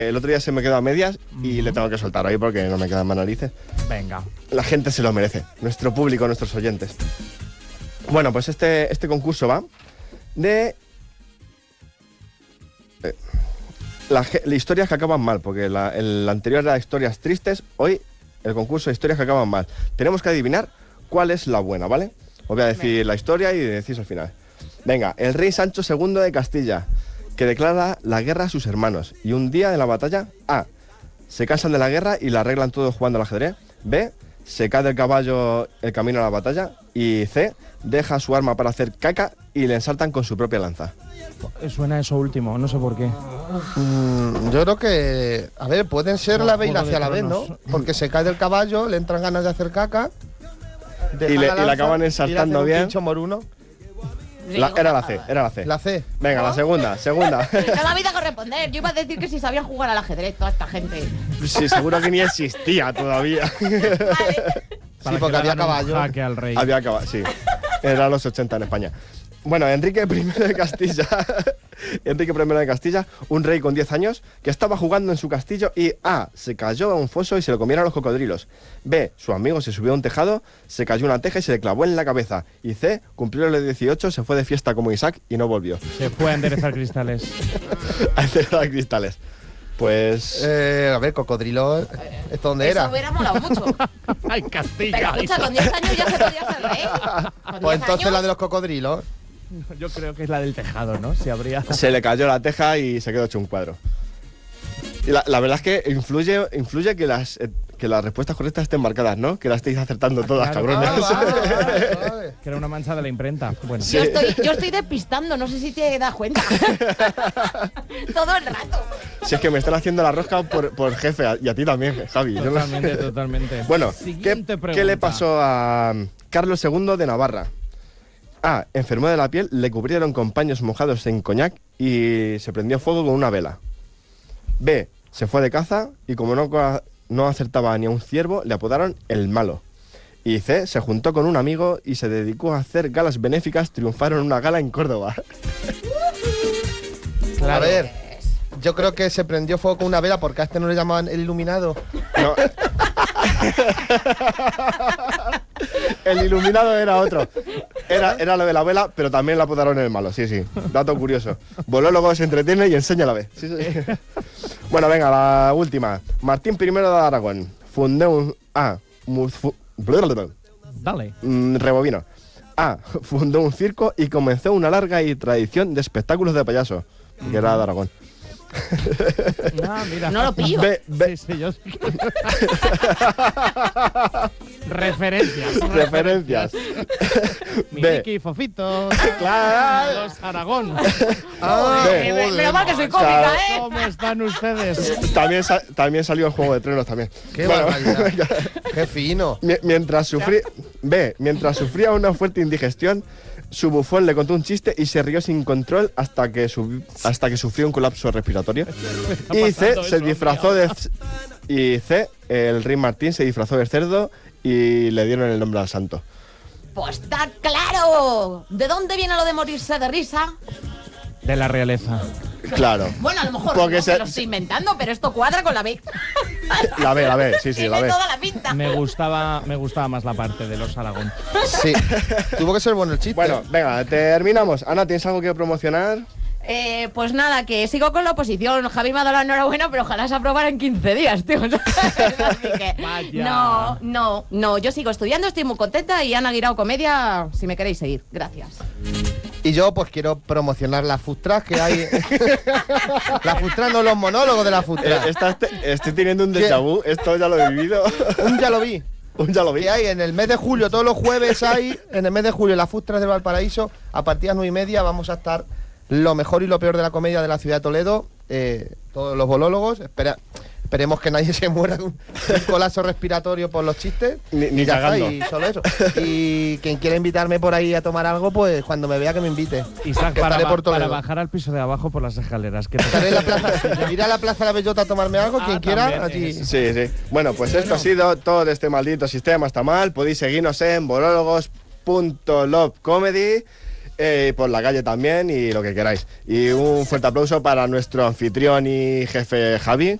El otro día se me quedó a medias y le tengo que soltar hoy porque no me quedan más narices. Venga. La gente se lo merece, nuestro público, nuestros oyentes. Bueno, pues este concurso va de las historias que acaban mal, porque el anterior era historias tristes, hoy el concurso de historias que acaban mal. Tenemos que adivinar cuál es la buena, ¿vale? Os voy a decir la historia y decís al final. Venga, el rey Sancho II de Castilla, que declara la guerra a sus hermanos, y un día de la batalla, A, se cansan de la guerra y la arreglan todo jugando al ajedrez, B, se cae del caballo el camino a la batalla, y C, deja su arma para hacer caca y le ensaltan con su propia lanza. Suena eso último, no sé por qué. Yo creo que, a ver, pueden ser la B y la C a la vez, ¿no? Porque se cae del caballo, le entran ganas de hacer caca, Y le acaban ensaltando bien. Pincho moruno. Era la C, era la C. La C. Venga, la segunda. No me habéis de corresponder. Yo iba a decir que si sabían jugar al ajedrez toda esta gente. Sí, seguro que ni existía todavía. Vale. Sí, porque había caballo. Jaque al rey. Había caballo, sí. Era los 80 en España. Bueno, Enrique I de Castilla. Enrique I de Castilla, un rey con 10 años que estaba jugando en su castillo y A, se cayó a un foso y se lo comieron los cocodrilos. B, su amigo se subió a un tejado, se cayó una teja y se le clavó en la cabeza. Y C, cumplió los 18, se fue de fiesta como Isaac y no volvió. Se fue a enderezar cristales. A enderezar cristales. Pues... A ver, cocodrilo, ¿esto dónde era? Eso hubiera molado mucho. ¡Ay, Castilla! Pero escucha, con 10 años ya se podía ser rey. Con 10 Pues entonces años, la de los cocodrilos. Yo creo que es la del tejado, ¿no? Si habría... Se le cayó la teja y se quedó hecho un cuadro. Y la verdad es que influye que las respuestas correctas estén marcadas, ¿no? Que las estéis acertando todas, claro. cabrones. Vale. Que era una mancha de la imprenta. Bueno. Sí. yo estoy despistando, no sé si te das cuenta. Todo el rato. Si es que me están haciendo la rosca por jefe, y a ti también, Javi. Yo no- Totalmente, totalmente. Bueno, Siguiente pregunta. ¿qué le pasó a Carlos II de Navarra? A, enfermó de la piel, le cubrieron con paños mojados en coñac y se prendió fuego con una vela. B, se fue de caza y como no acertaba ni a un ciervo, le apodaron el malo. Y C, se juntó con un amigo y se dedicó a hacer galas benéficas, triunfaron en una gala en Córdoba. A ver, yo creo que se prendió fuego con una vela porque a este no le llamaban el iluminado. No. El iluminado era otro. Era lo de la vela, pero también la apodaron el malo. Sí, sí. Dato curioso. Bolólogo se entretiene y enseña a la vez. Sí, sí. Bueno, venga, la última. Martín I de Aragón fundó un... Dale. Rebobino. A, fundó un circo y comenzó una larga y tradición de espectáculos de payaso. Que era de Aragón. Ah, mira. No lo pillo. Sí, sí, yo sí. Referencias. Referencias. Miki, Fofito. Claro. Los Aragón. Menos mal que soy cómica, Claro. ¿eh? ¿Cómo están ustedes? También salió el Juego de Tronos también. ¡Qué Bueno, barbaridad! ¡Qué fino! mientras sufría una fuerte indigestión, su bufón le contó un chiste y se rió sin control hasta que sufrió un colapso respiratorio. Y C, se disfrazó de... Y C, el rey Martín se disfrazó de cerdo y le dieron el nombre al santo. Pues está claro. ¿De dónde viene lo de morirse de risa? De la realeza. Claro. Bueno, a lo mejor Porque no se- me lo estoy inventando, pero esto cuadra con la B. La B, sí, Tiene la B. toda la pinta. Me gustaba más la parte de los Aragón. Sí. Tuvo que ser bueno el chiste. Bueno, venga, terminamos. Ana, ¿tienes algo que promocionar? Pues nada, que sigo con la oposición. Javi me ha dado la enhorabuena, pero ojalá se aprobara en 15 días, tío. Así que, Vaya. no, yo sigo estudiando, estoy muy contenta y Ana Guirao Comedia, si me queréis seguir. Gracias. Y yo pues quiero promocionar las food trucks que hay. Las food trucks, no los monólogos de la food truck. Estoy teniendo un déjà vu, esto ya lo he vivido. Ya lo vi. Ya lo vi. Que hay en el mes de julio, todos los jueves hay, en el mes de julio, las food trucks del Valparaíso, a partir de las 9:30 vamos a estar lo mejor y lo peor de la comedia de la ciudad de Toledo, todos los bolólogos, esperemos que nadie se muera de un colapso respiratorio por los chistes. Ni Y ya está, cagando. y solo eso. Y quien quiera invitarme por ahí a tomar algo, pues cuando me vea que me invite. Isaac, Que estaré por para Toledo. bajar al piso de abajo por las escaleras. Que Estaré en la plaza, ir a la Plaza La Bellota a tomarme algo, quien quiera, también, allí. Sí, sí. Bueno, pues esto ha sido todo de este maldito sistema, está mal. Podéis seguirnos en bolólogos.lobcomedy. por la calle también y lo que queráis. Y un fuerte aplauso para nuestro anfitrión y jefe Javi,